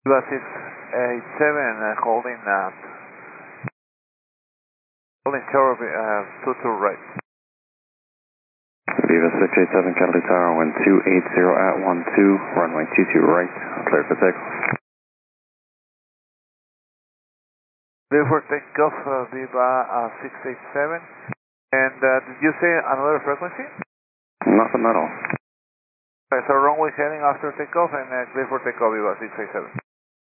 Viva 687, holding tower 22 right. Viva 687, Kennedy Tower, 1280 at 12, runway 22 right, clear for takeoff. Clear for takeoff, Viva 687. And did you say another frequency? Nothing at all. So runway heading after takeoff and clear for takeoff, Viva 687.